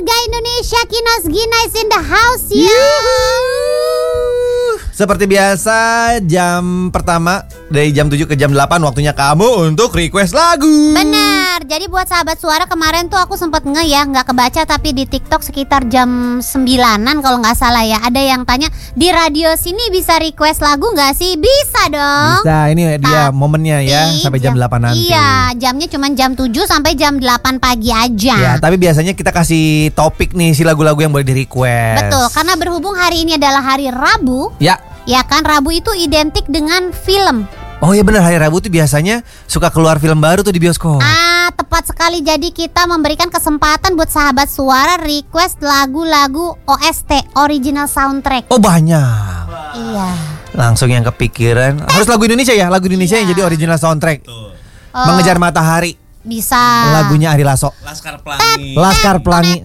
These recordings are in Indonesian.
Indonesia, Kinos Ginais in the house ya. Seperti biasa, jam pertama dari jam 7 ke jam 8 waktunya kamu untuk request lagu. Benar. Jadi buat sahabat suara, kemarin tuh aku sempat nggak kebaca, tapi di TikTok sekitar jam 9-an kalau nggak salah ya, ada yang tanya, di radio sini bisa request lagu nggak sih? Bisa dong. Bisa, ini dia momennya ya, sampai jam 8 nanti. Iya, jamnya cuma jam 7 sampai jam 8 pagi aja. Ya, tapi biasanya kita kasih topik nih, si lagu-lagu yang boleh di request. Betul, karena berhubung hari ini adalah hari Rabu. Ya kan, Rabu itu identik dengan film. Oh iya benar, hari Rabu tuh biasanya suka keluar film baru tuh di bioskop. Tepat sekali. Jadi kita memberikan kesempatan buat sahabat suara request lagu-lagu OST, original soundtrack. Oh banyak. Iya. Langsung yang kepikiran, harus lagu Indonesia ya, lagu Indonesia yang jadi original soundtrack. Mengejar Matahari. Bisa. Lagunya Ari Lasso. Laskar Pelangi. Laskar Pelangi.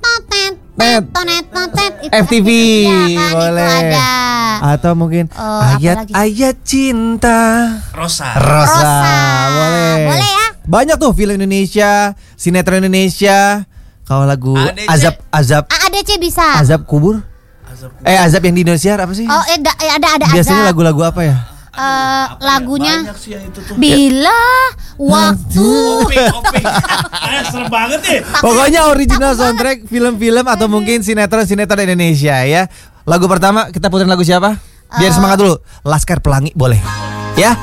FTV ya kan, boleh. itu ada. Atau mungkin ayat cinta. Rosa. Boleh. Boleh ya. Banyak tuh film Indonesia, sinetron Indonesia. Kalau lagu ADC. azab ADC bisa. azab kubur. Azab yang di Indonesia apa sih? Oh, ada Biasanya azab. lagu-lagu apa ya? Lagunya banyak sih ya itu tuh. Bila waktu. Opik. Serem banget nih. Pokoknya original soundtrack film-film atau mungkin sinetron Indonesia ya. Lagu pertama kita puterin lagu siapa? Biar semangat dulu. Laskar Pelangi boleh.